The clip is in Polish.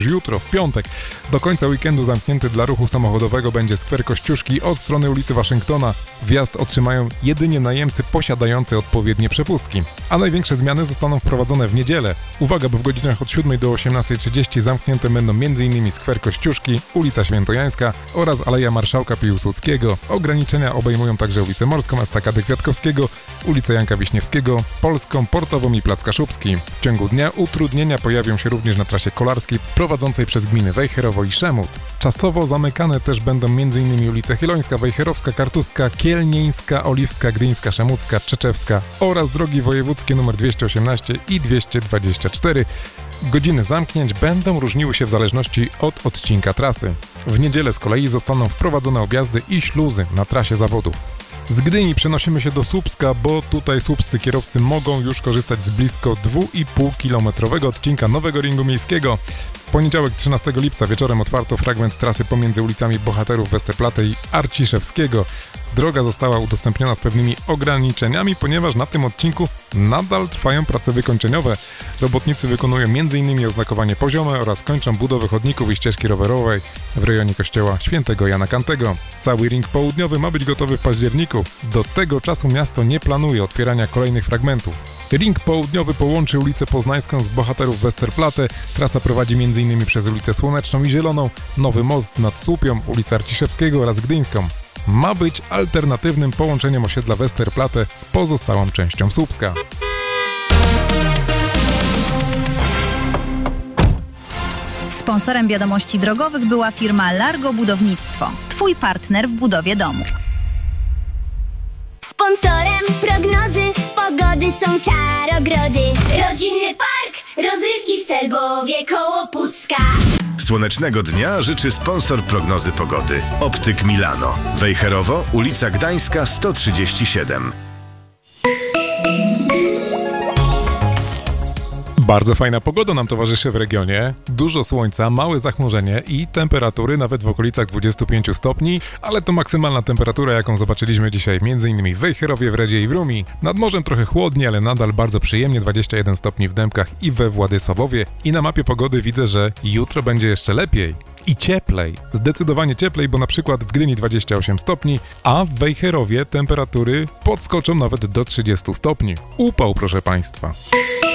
Jutro, w piątek, do końca weekendu zamknięty dla ruchu samochodowego będzie skwer Kościuszki od strony ulicy Waszyngtona. Wjazd otrzymają jedynie najemcy posiadający odpowiednie przepustki. A największe zmiany zostaną wprowadzone w niedzielę. Uwaga, bo w godzinach od 7 do 18:30 zamknięte będą m.in. skwer Kościuszki, ulica Świętojańska oraz Aleja Marszałka Piłsudskiego. Ograniczenia obejmują także ulicę Morską, Estakadę Kwiatkowskiego, ulicę Janka Wiśniewskiego, Polską, Portową i Plac Kaszubski. W ciągu dnia utrudnienia pojawią się również na trasie kolarskiej prowadzącej przez gminy Wejherowo i Szemut. Czasowo zamykane też będą m.in. ulice Chylońska, Wejherowska, Kartuska, Kielnieńska, Oliwska, Gdyńska, Szemucka, Czeczewska oraz drogi wojewódzkie nr 218 i 224. Godziny zamknięć będą różniły się w zależności od odcinka trasy. W niedzielę z kolei zostaną wprowadzone objazdy i śluzy na trasie zawodów. Z Gdyni przenosimy się do Słupska, bo tutaj słupscy kierowcy mogą już korzystać z blisko 2,5-kilometrowego odcinka nowego ringu miejskiego. W poniedziałek 13 lipca wieczorem otwarto fragment trasy pomiędzy ulicami Bohaterów Westerplatte i Arciszewskiego. Droga została udostępniona z pewnymi ograniczeniami, ponieważ na tym odcinku nadal trwają prace wykończeniowe. Robotnicy wykonują m.in. oznakowanie poziome oraz kończą budowę chodników i ścieżki rowerowej w rejonie kościoła Świętego Jana Kantego. Cały ring południowy ma być gotowy w październiku. Do tego czasu miasto nie planuje otwierania kolejnych fragmentów. Ring południowy połączy ulicę Poznańską z Bohaterów Westerplatte. Trasa prowadzi m.in. przez ulicę Słoneczną i Zieloną, Nowy Most nad Słupią, ulicę Arciszewskiego oraz Gdyńską. Ma być alternatywnym połączeniem osiedla Westerplatte z pozostałą częścią Słupska. Sponsorem wiadomości drogowych była firma Largo Budownictwo. Twój partner w budowie domu. Sponsorem prognozy pogody są Czarogrody. Rodzinny park rozrywki w Celbowie koło Pucka. Słonecznego dnia życzy sponsor prognozy pogody. Optyk Milano. Wejherowo, ulica Gdańska 137. Bardzo fajna pogoda nam towarzyszy w regionie, dużo słońca, małe zachmurzenie i temperatury nawet w okolicach 25 stopni, ale to maksymalna temperatura, jaką zobaczyliśmy dzisiaj m.in. w Wejherowie, w Redzie i w Rumi. Nad morzem trochę chłodniej, ale nadal bardzo przyjemnie, 21 stopni w Dębkach i we Władysławowie. I na mapie pogody widzę, że jutro będzie jeszcze lepiej. I cieplej, zdecydowanie cieplej, bo na przykład w Gdyni 28 stopni, a w Wejherowie temperatury podskoczą nawet do 30 stopni. Upał, proszę Państwa.